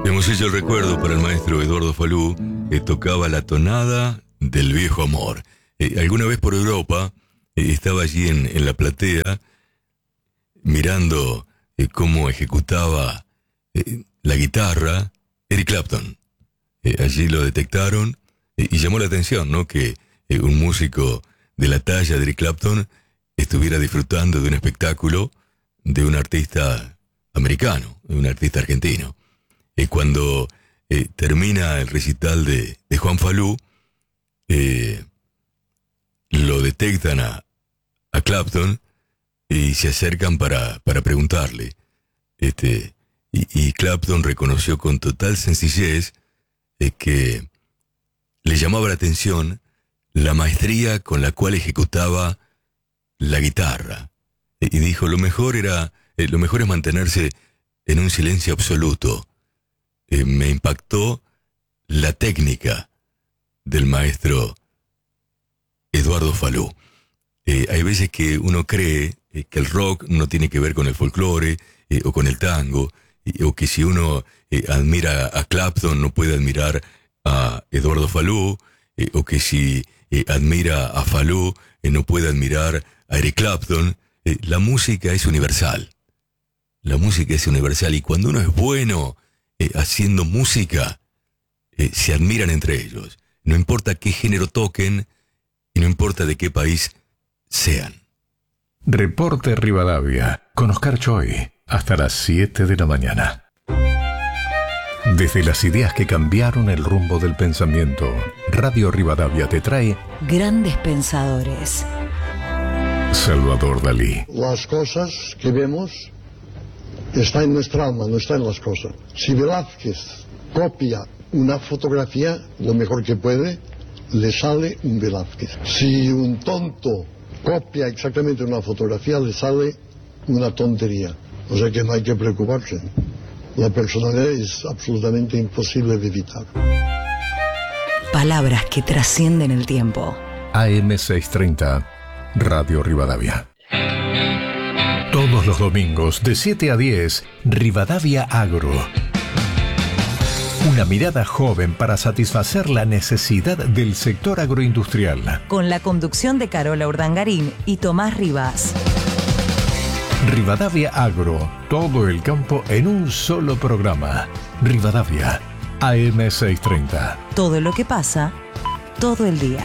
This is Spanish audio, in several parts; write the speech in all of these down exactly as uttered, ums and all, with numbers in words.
Hemos hecho el recuerdo para el maestro Eduardo Falú, que tocaba la tonada del viejo amor. Eh, alguna vez por Europa, eh, estaba allí en, en la platea, mirando eh, cómo ejecutaba eh, la guitarra Eric Clapton. Eh, allí lo detectaron eh, y llamó la atención, ¿no?, que eh, un músico de la talla de Eric Clapton estuviera disfrutando de un espectáculo de un artista americano, de un artista argentino. Y cuando eh, termina el recital de, de Juan Falú, eh, lo detectan a, a Clapton y se acercan para, para preguntarle. Este, y, y Clapton reconoció con total sencillez eh, que le llamaba la atención la maestría con la cual ejecutaba la guitarra. Y, y dijo, lo mejor era, eh, lo mejor es mantenerse en un silencio absoluto. Eh, me impactó la técnica del maestro Eduardo Falú. Eh, hay veces que uno cree eh, que el rock no tiene que ver con el folclore eh, o con el tango, eh, o que si uno eh, admira a Clapton no puede admirar a Eduardo Falú, eh, o que si eh, admira a Falú eh, no puede admirar a Eric Clapton. Eh, la música es universal. La música es universal y cuando uno es bueno Eh, haciendo música, eh, se admiran entre ellos. No importa qué género toquen y no importa de qué país sean. Reporte Rivadavia, con Oscar Choi, hasta las siete de la mañana. Desde las ideas que cambiaron el rumbo del pensamiento, Radio Rivadavia te trae Grandes Pensadores. Salvador Dalí. Las cosas que vemos está en nuestra alma, no está en las cosas. Si Velázquez copia una fotografía, lo mejor que puede, le sale un Velázquez. Si un tonto copia exactamente una fotografía, le sale una tontería. O sea que no hay que preocuparse. La personalidad es absolutamente imposible de evitar. Palabras que trascienden el tiempo. A M seiscientos treinta, Radio Rivadavia. Todos los domingos de siete a diez, Rivadavia Agro. Una mirada joven para satisfacer la necesidad del sector agroindustrial. Con la conducción de Carola Urdangarín y Tomás Rivas. Rivadavia Agro, todo el campo en un solo programa. Rivadavia, A M seiscientos treinta. Todo lo que pasa, todo el día.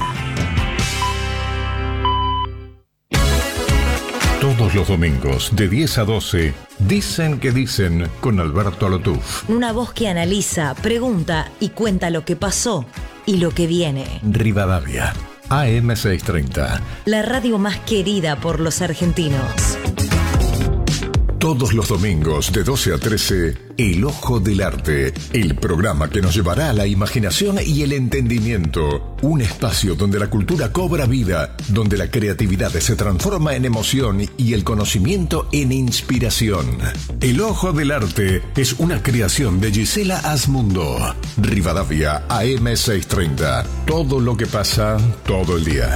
Todos los domingos, de diez a doce, Dicen que Dicen, con Alberto Alotuf. Una voz que analiza, pregunta y cuenta lo que pasó y lo que viene. Rivadavia, A M seiscientos treinta. La radio más querida por los argentinos. Todos los domingos, de doce a trece, El Ojo del Arte, el programa que nos llevará a la imaginación y el entendimiento. Un espacio donde la cultura cobra vida, donde la creatividad se transforma en emoción y el conocimiento en inspiración. El Ojo del Arte es una creación de Gisela Asmundo. Rivadavia, A M seiscientos treinta. Todo lo que pasa, todo el día.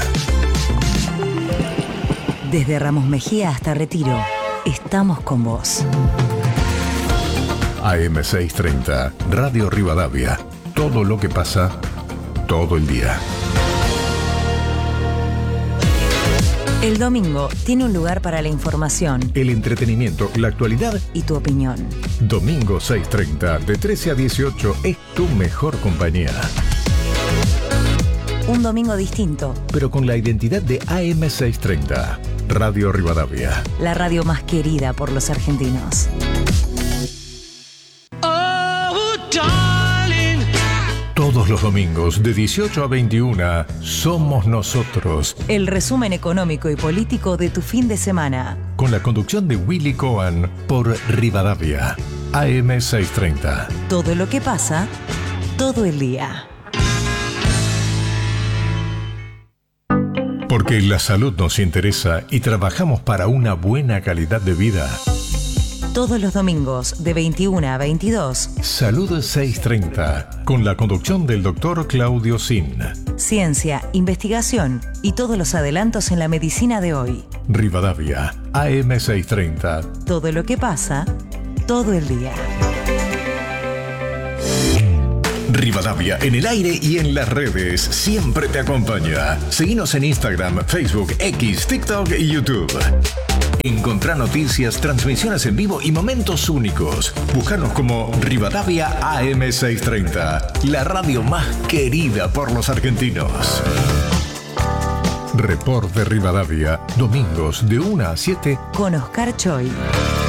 Desde Ramos Mejía hasta Retiro. Estamos con vos. A M seiscientos treinta, Radio Rivadavia. Todo lo que pasa, todo el día. El domingo tiene un lugar para la información, el entretenimiento, la actualidad y tu opinión. Domingo seiscientos treinta, de trece a dieciocho, es tu mejor compañía. Un domingo distinto, pero con la identidad de A M seiscientos treinta. Radio Rivadavia. La radio más querida por los argentinos. Oh, darling. Todos los domingos de dieciocho a veintiuna, Somos Nosotros. El resumen económico y político de tu fin de semana. Con la conducción de Willy Cohen por Rivadavia. A M seiscientos treinta. Todo lo que pasa, todo el día. Porque la salud nos interesa y trabajamos para una buena calidad de vida. Todos los domingos de veintiuna a veintidós. Salud seiscientos treinta, con la conducción del doctor Claudio Sin. Ciencia, investigación y todos los adelantos en la medicina de hoy. Rivadavia, A M seiscientos treinta. Todo lo que pasa, todo el día. Rivadavia en el aire y en las redes siempre te acompaña. Seguinos en Instagram, Facebook, X, TikTok y YouTube. Encontrá noticias, transmisiones en vivo y momentos únicos. Búscanos como Rivadavia A M seiscientos treinta, la radio más querida por los argentinos. Report de Rivadavia, domingos de una a siete Con Oscar Choi.